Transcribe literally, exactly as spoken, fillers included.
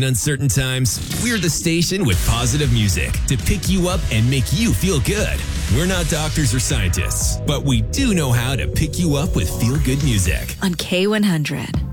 In uncertain times, we're the station with positive music to pick you up and make you feel good. We're not doctors or scientists, but we do know how to pick you up with feel-good music. On K one hundred.